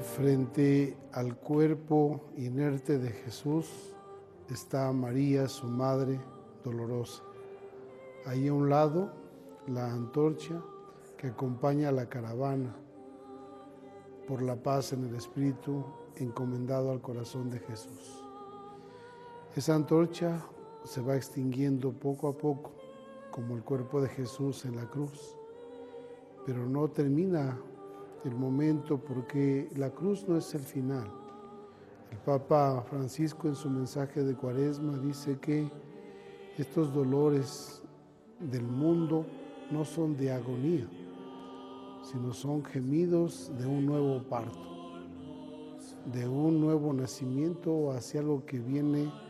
Frente al cuerpo inerte de Jesús está María, su madre dolorosa. Ahí a un lado, la antorcha que acompaña a la caravana por la paz en el Espíritu, encomendado al corazón de Jesús. Esa antorcha se va extinguiendo poco a poco, como el cuerpo de Jesús en la cruz, pero no termina el momento porque la cruz no es el final. El Papa Francisco en su mensaje de Cuaresma dice que estos dolores del mundo no son de agonía, sino son gemidos de un nuevo parto, de un nuevo nacimiento hacia algo que viene